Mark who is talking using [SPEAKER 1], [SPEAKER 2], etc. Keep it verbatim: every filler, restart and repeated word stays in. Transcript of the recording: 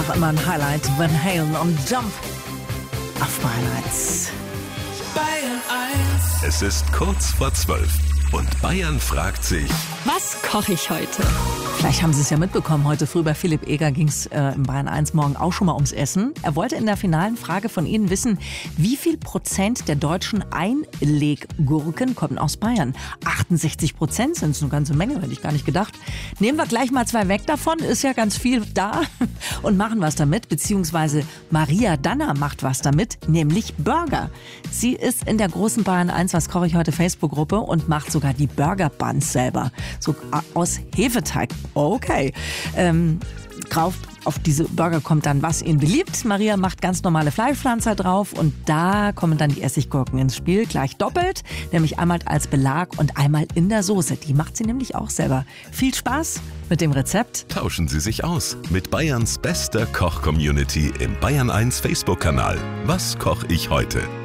[SPEAKER 1] doch immer ein Highlight. Van Halen und Jump auf Bayern eins.
[SPEAKER 2] Bayern eins.
[SPEAKER 3] Es ist kurz vor zwölf und Bayern fragt sich:
[SPEAKER 4] Was koche ich heute?
[SPEAKER 1] Vielleicht haben Sie es ja mitbekommen, heute früh bei Philipp Eger ging es äh, im Bayern eins morgen auch schon mal ums Essen. Er wollte in der finalen Frage von Ihnen wissen, wie viel Prozent der deutschen Einleggurken kommen aus Bayern? achtundsechzig Prozent sind es eine ganze Menge, hätte ich gar nicht gedacht. Nehmen wir gleich mal zwei weg davon, ist ja ganz viel da und machen was damit, beziehungsweise Maria Danner macht was damit, nämlich Burger. Sie ist in der großen Bayern eins, was koche ich heute Facebook-Gruppe und macht sogar die Burger Buns selber, so aus Hefeteig. Okay. Ähm, drauf auf diese Burger kommt dann, was Ihnen beliebt. Maria macht ganz normale Fleischpflanzer drauf und da kommen dann die Essiggurken ins Spiel, gleich doppelt, nämlich einmal als Belag und einmal in der Soße. Die macht sie nämlich auch selber. Viel Spaß mit dem Rezept.
[SPEAKER 3] Tauschen Sie sich aus mit Bayerns bester Koch-Community im Bayern eins Facebook-Kanal. Was koche ich heute?